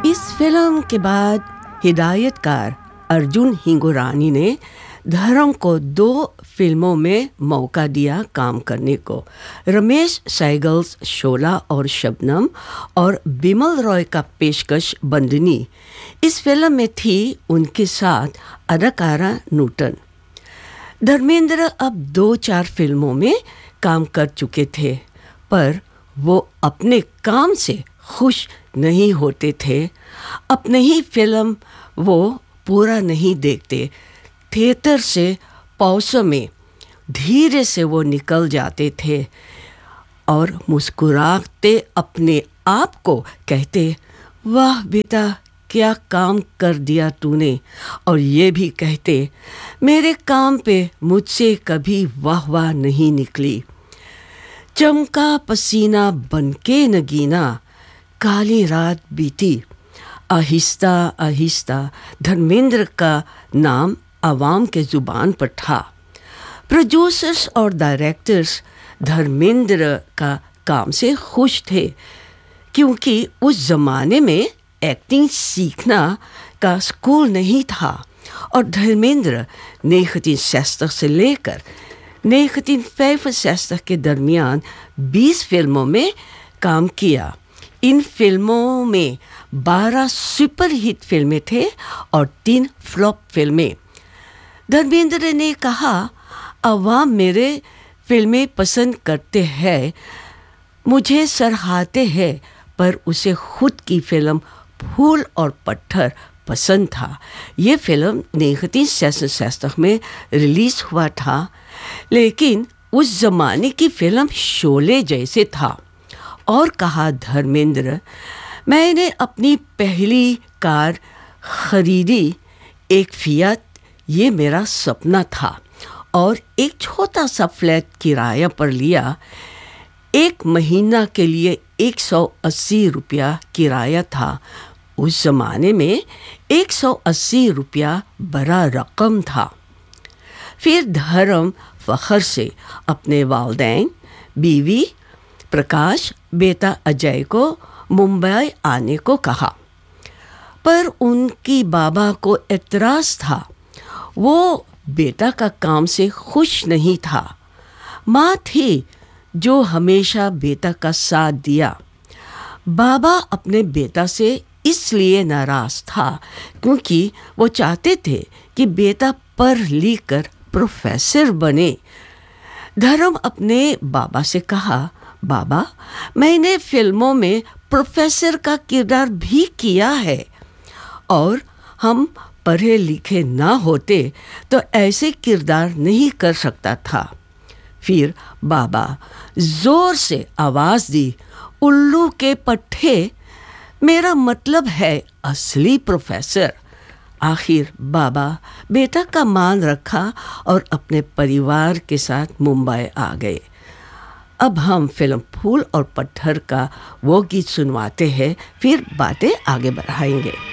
इस फिल्म के बाद हिदायतकार अर्जुन हिंगोरानी ने धर्म को 2 फिल्मों में मौका दिया काम करने को। रमेश सहगल्स शोला और शबनम और बिमल रॉय का पेशकश बंदनी इस फिल्म में थी उनके साथ अदाकारा नूतन। धर्मेंद्र अब 2-4 फिल्मों में काम कर चुके थे, पर वो अपने काम से खुश नहीं होते थे। अपने ही फिल्म वो पूरा नहीं देखते। थिएटर से पौसों में धीरे से वो निकल जाते थे और मुस्कुराते अपने आप को कहते, वाह बेटा क्या काम कर दिया तूने। और ये भी कहते, मेरे काम पे मुझसे कभी वाह वाह नहीं निकली। चमका पसीना बनके नगीना, काली रात बीती। आहिस्ता आहिस्ता धर्मेंद्र का नाम आवाम के ज़ुबान पर था। प्रोड्यूसर्स और डायरेक्टर्स धर्मेंद्र का काम से खुश थे, क्योंकि उस ज़माने में एक्टिंग सीखना का स्कूल नहीं था और धर्मेंद्र 1960 से लेकर 1965 के दरमियान 20 फिल्मों में काम किया। इन फिल्मों में 12 सुपर हिट फिल्में थे और 3 फ्लॉप फिल्में। धर्मेंद्र ने कहा, अवाम मेरे फिल्में पसंद करते हैं, मुझे सराहते हैं, पर उसे खुद की फिल्म फूल और पत्थर पसंद था। ये फिल्म 1966 में रिलीज़ हुआ था, लेकिन उस ज़माने की फिल्म शोले जैसे था। और कहा धर्मेंद्र, मैंने अपनी पहली कार खरीदी, एक फियाट, ये मेरा सपना था, और एक छोटा सा फ्लैट किराया पर लिया। 1 महीना के लिए 180 रुपया किराया था। उस ज़माने में 180 रुपया बड़ा रकम था। फिर धर्म फ़ख्र से अपने वालिदैन, बीवी प्रकाश, बेटा अजय को मुंबई आने को कहा, पर उनकी बाबा को एतराज़ था। वो बेटा का काम से खुश नहीं था। माँ थी जो हमेशा बेटा का साथ दिया। बाबा अपने बेटा से इसलिए नाराज़ था क्योंकि वो चाहते थे कि बेटा पढ़ लिख कर प्रोफेसर बने। धर्म अपने बाबा से कहा, बाबा मैंने फिल्मों में प्रोफेसर का किरदार भी किया है, और हम पढ़े लिखे ना होते तो ऐसे किरदार नहीं कर सकता था। फिर बाबा ज़ोर से आवाज़ दी, उल्लू के पट्टे, मेरा मतलब है असली प्रोफेसर। आखिर बाबा बेटा का मान रखा और अपने परिवार के साथ मुंबई आ गए। अब हम फिल्म फूल और पत्थर का वो गीत सुनवाते हैं, फिर बातें आगे बढ़ाएंगे।